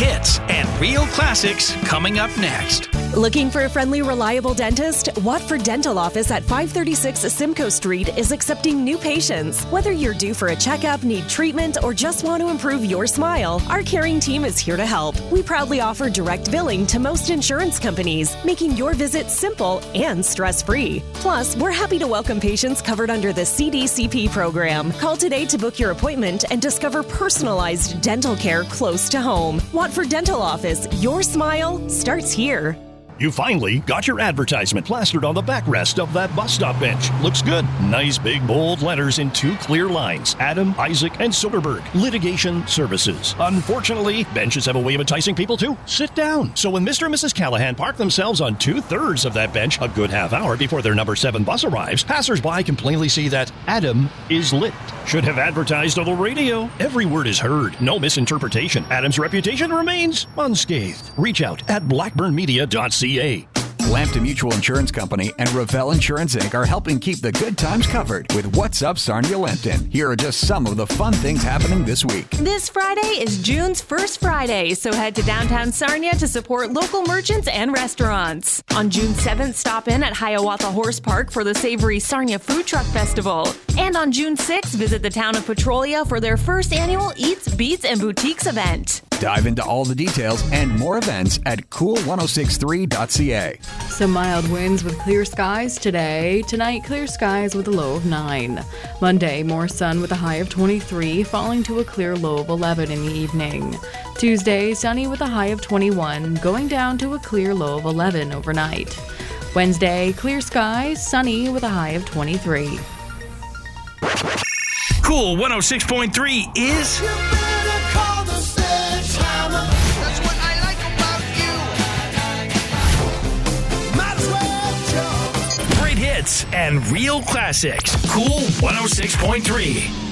hits and real classics coming up next. Looking for a friendly, reliable dentist? Watford Dental Office at 536 Simcoe Street is accepting new patients. Whether you're due for a checkup, need treatment, or just want to improve your smile, our caring team is here to help. We proudly offer direct billing to most insurance companies, making your visit simple and stress-free. Plus, we're happy to welcome patients covered under the CDCP program. Call today to book your appointment and discover personalized dental care close to home. Watford Dental Office, your smile starts here. You finally got your advertisement plastered on the backrest of that bus stop bench. Looks good. Nice big bold letters in 2 clear lines. Adam, Isaac, and Soderberg. Litigation Services. Unfortunately, benches have a way of enticing people to sit down. So when Mr. and Mrs. Callahan park themselves on 2/3 of that bench a good half hour before their number 7 bus arrives, passersby can plainly see that Adam is lit. Should have advertised on the radio. Every word is heard. No misinterpretation. Adam's reputation remains unscathed. Reach out at blackburnmedia.ca. Lambton Mutual Insurance Company and Revell Insurance Inc. are helping keep the good times covered with What's Up Sarnia-Lambton. Here are just some of the fun things happening this week. This Friday is June's first Friday, so head to downtown Sarnia to support local merchants and restaurants. On June 7th, stop in at Hiawatha Horse Park for the Savory Sarnia Food Truck Festival. And on June 6th, visit the town of Petrolia for their first annual Eats, Beats, and Boutiques event. Dive into all the details and more events at cool1063.ca. Some mild winds with clear skies today. Tonight, clear skies with a low of 9. Monday, more sun with a high of 23, falling to a clear low of 11 in the evening. Tuesday, sunny with a high of 21, going down to a clear low of 11 overnight. Wednesday, clear skies, sunny with a high of 23. Cool 106.3 is... That's what I like about you. Might as well jump. Great hits and real classics. Cool 106.3.